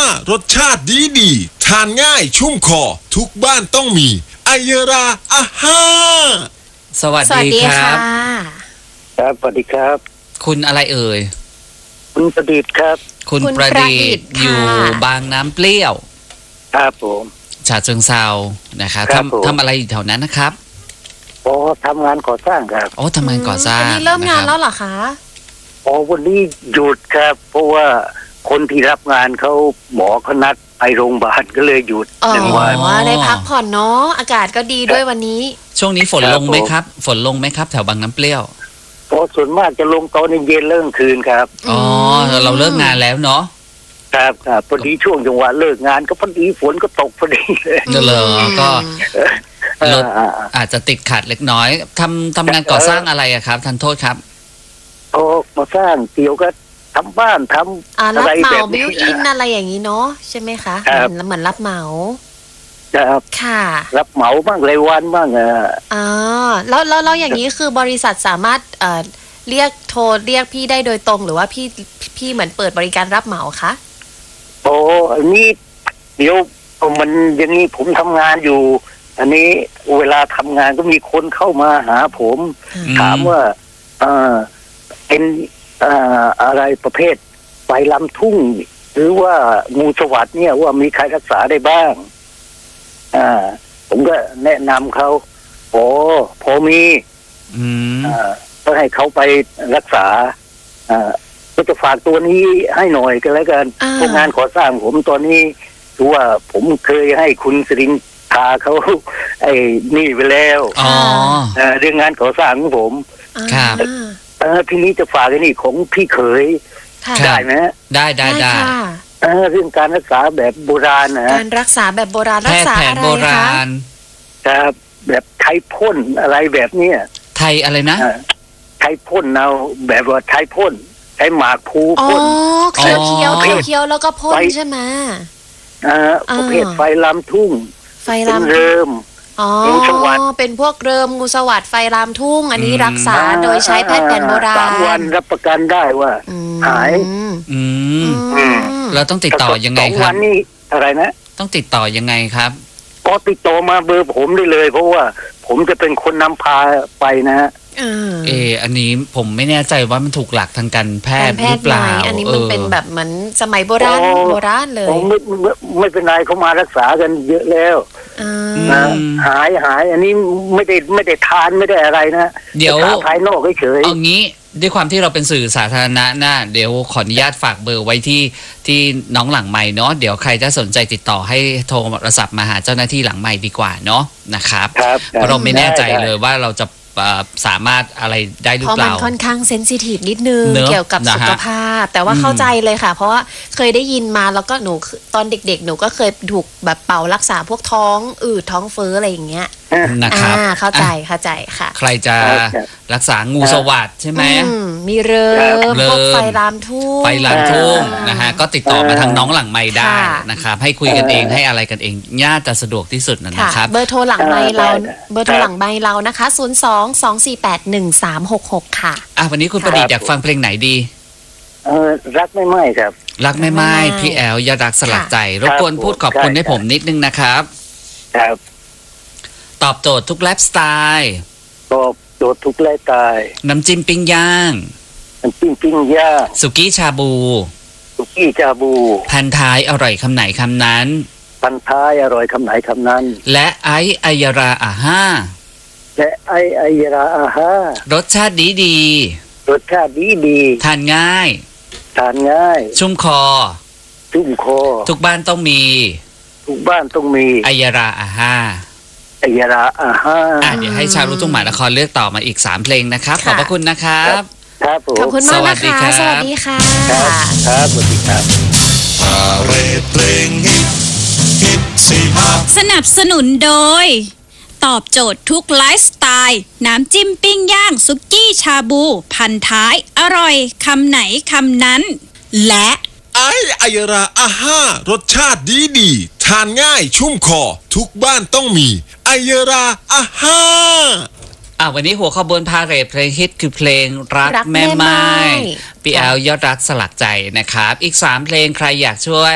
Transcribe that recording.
รสชาติดีทานง่ายชุ่มคอทุกบ้านต้องมีไอยราอาห้าสวัสดีครับครับสวัสดีครับคุณอะไรเอ่ยคุณประดิษฐ์ครับคุณประดิษฐ์อยู่บางน้ำเปรี้ยวครับผมฉะเชิงเทรานะครับทำอะไรอยู่แถวนั้นนะครับอ๋อทำงานก่อสร้างครับอ๋อทำงานก่อสร้างวันนี้เริ่มงานแล้วเหรอคะอ๋อวันนี้หยุดครับเพราะว่าคนที่รับงานเขาหมอเขานัดไปโรงพยาบาลก็เลยหยุดหนึ่งวันได้พักผ่อนเนาะอากาศก็ดีด้วยวันนี้ช่วงนี้ฝนลงไหมครับฝนลงไหมครับแถวบางน้ำเปรี้ยวพอส่วนมากจะลงตอนเย็นเลิกคืนครับอ๋อเราเลิกงานแล้วเนาะครับพอดีช่วงจังหวะเลิกงานก็พอดีฝนก็ตกพอดีเลยก็รถอาจจะติดขัดเล็กน้อยทำงานก่อสร้างอะไรครับท่านโทษครับโอ้ก่อสร้างเกี่ยวกับทำบ้านทำอะไรแบบบิวอินอะไรอย่างนี้เนาะใช่ไหมคะเหมือนรับเหมาครับค่ะรับเหมาบ้างรายวันบ้างแล้วอย่างนี้คือบริษัทสามารถเรียกพี่ได้โดยตรงหรือว่าพี่เหมือนเปิดบริการรับเหมาคะโอ้อันนี้เดี๋ยวมันอย่างนี้ผมทำงานอยู่อันนี้เวลาทำงานก็มีคนเข้ามาหาผมถามว่าเป็นอะไรประเภทไฟลำทุ่งหรือว่างูสวัสด์เนี่ยว่ามีใครรักษาได้บ้างผมก็แนะนำเขาพอมีก็ให้เขาไปรักษาก็จะฝากตัวนี้ให้หน่อยกันแล้วกันพวกงานก่อสร้างผมตอนนี้ถือว่าผมเคยให้คุณสิรินทาเขานี่ไปแล้วเรื่องงานก่อสร้างของผมครับทีนี้จะฝากไอ้นี่ของพี่เขยได้ไหมได้เรื่องการรักษาแบบโบราณนะการรักษาแบบโบราณรักษาอะไรคะครับแบบไทยพ่นอะไรแบบเนี้ยไทยอะไรนะไทยพ่นเอาแบบว่าไทยพ่นใช้หมากภูพ่นเคี้ยวแล้วก็พ่นใช่ไหมประเภทไฟลำทุ่งไฟลำเริ่มงูสวัสด์เป็นพวกเริมงูสวัสด์ไฟลามทุ่งอันนี้รักษาโดยใช้แพทย์แผนโบราณ 3 วันรับประกันได้ว่าหายเราต้องติดต่อยังไงครับ 2 วันนี้อะไรนะต้องติดต่อยังไงครับก็ติดต่อมาเบอร์ผมได้เลยเพราะว่าผมจะเป็นคนนำพาไปนะฮะอันนี้ผมไม่แน่ใจว่ามันถูกหลักทางการแพทย์หรือเปล่าอันนี้มันเป็นแบบเหมือนสมัยโบราณเลยไม่เป็นไรเขามารักษากันเยอะแล้วหายอันนี้ไม่ได้ทานไม่ได้อะไรนะเดี๋ยวภายนอกเฉยเอางี้ด้วยความที่เราเป็นสื่อสาธารณะนะเดี๋ยวขออนุญาตฝากเบอร์ไว้ที่น้องหลังไมค์เนาะเดี๋ยวใครจะสนใจติดต่อให้โทรศัพท์มาหาเจ้าหน้าที่หลังไมค์ดีกว่าเนาะนะครับเพราะเราไม่แน่ใจเลยว่าเราจะสามารถอะไรได้หรือเปล่าเพราะมันค่อนข้างเซนซิทีฟนิดนึงเกี่ยวกับสุขภาพแต่ว่าเข้าใจเลยค่ะเพราะว่าเคยได้ยินมาแล้วก็หนูตอนเด็กๆหนูก็เคยถูกแบบเป่ารักษาพวกท้องอืดท้องเฟ้ออะไรอย่างเงี้ยนะครับเข้าใจค่ะใครจะรักษางูสวัสด์ใช่ไหมมีเริ่มพวกไฟลามทุ่งนะฮะก็ติดต่อมาทางน้องหลังไมค์ได้นะครับให้คุยกันเองให้อะไรกันเองน่าจะสะดวกที่สุดนะครับเบอร์โทรหลังไมค์เรานะคะ02-481-1366ค่ะวันนี้คุณประดิษฐ์อยากฟังเพลงไหนดีรักไม่ไหม้ครับรักไม่ไหม้พี่แอลยาดักสลักใจรบกวนพูดขอบคุณให้ผมนิดนึงนะครับครับตอบโจทย์ทุกไลฟ์สไตล์ตอบโจทย์ทุกไลฟ์สไตล์น้ำจิ้มปิ้งย่างสุกี้ชาบูพันท้ายอร่อยคำไหนคำนั้นพันท้ายอร่อยคำไหนคำนั้นและไออยราอาห้ารสชาติดีทานง่ายชุ่มคอทุกบ้านต้องมีไอยราอาห้าเดี๋ยวให้ชาวลูกทุ่งมหานครเลือกต่อมาอีก3เพลงนะครับขอบพระคุณนะครับครับผมขอบคุณมากนะคะสวัสดีค่ะครับสวัสดีครับเพลงฮิตสนับสนุนโดยตอบโจทย์ทุกไลฟ์สไตล์น้ำจิ้มปิ้งย่างสุกี้ชาบูพันท้ายอร่อยคำไหนคำนั้นและไอยราอาห้ารสชาติดีทานง่ายชุ่มคอทุกบ้านต้องมีไอยราอาห้าวันนี้หัวขบวนพาเหรดเพลงฮิตคือเพลงรักแม่ไม้พี่แอลยอดรักสลักใจนะครับอีก3เพลงใครอยากช่วย